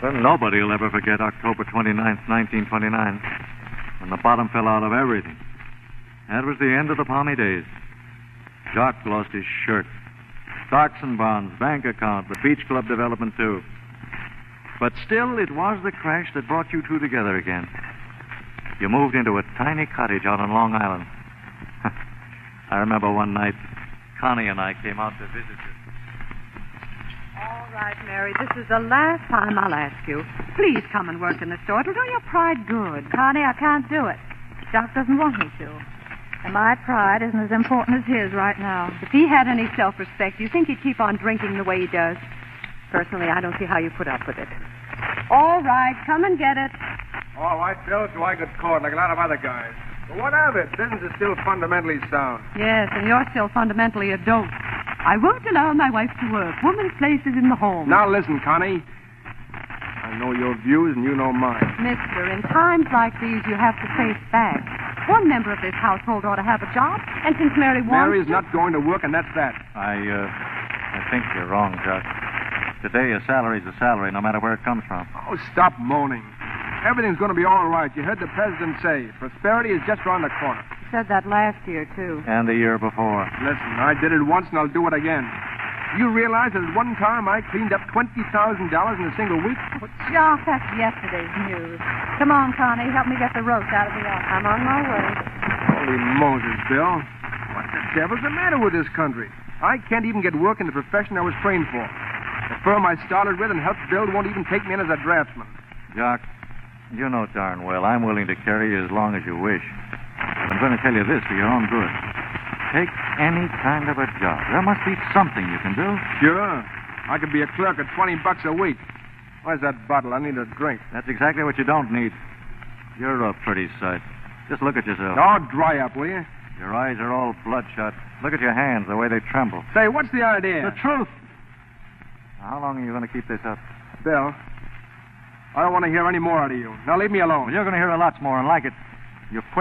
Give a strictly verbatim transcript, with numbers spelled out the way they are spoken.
But nobody will ever forget October twenty-ninth, nineteen twenty-nine, when the bottom fell out of everything. That was the end of the palmy days. Jock lost his shirt, stocks and bonds, bank account, the beach club development, too. But still, it was the crash that brought you two together again. You moved into a tiny cottage out on Long Island. I remember one night, Connie and I came out to visit you. All right, Mary, this is the last time I'll ask you. Please come and work in the store. It'll do your pride good. Connie, I can't do it. Doc doesn't want me to. And my pride isn't as important as his right now. If he had any self-respect, do you think he'd keep on drinking the way he does? Personally, I don't see how you put up with it. All right, come and get it. All right, Bill, so I got caught like a lot of other guys. But what of it? Business is still fundamentally sound. Yes, and you're still fundamentally a dope. I won't allow my wife to work. Woman's place is in the home. Now listen, Connie. I know your views and you know mine. Mister, in times like these, you have to face facts. One member of this household ought to have a job, and since Mary wants Mary's to... not going to work, and that's that. I, uh, I think you're wrong, Jock. Today, a salary's a salary, no matter where it comes from. Oh, stop moaning. Everything's going to be all right. You heard the president say prosperity is just around the corner. He said that last year, too. And the year before. Listen, I did it once, and I'll do it again. You realize that at one time I cleaned up twenty thousand dollars in a single week? Jock, that's yesterday's news. Come on, Connie, help me get the roast out of the oven. I'm on my way. Holy Moses, Bill. What the devil's the matter with this country? I can't even get work in the profession I was trained for. The firm I started with and helped build won't even take me in as a draftsman. Jock, you know darn well I'm willing to carry you as long as you wish. But I'm going to tell you this for your own good. Take any kind of a job. There must be something you can do. Sure. I could be a clerk at twenty bucks a week. Where's that bottle? I need a drink. That's exactly what you don't need. You're a pretty sight. Just look at yourself. Oh, dry up, will you? Your eyes are all bloodshot. Look at your hands, the way they tremble. Say, what's the idea? The truth. Now, how long are you going to keep this up? Bill, I don't want to hear any more out of you. Now leave me alone. Well, you're going to hear a lot more and like it. You quit.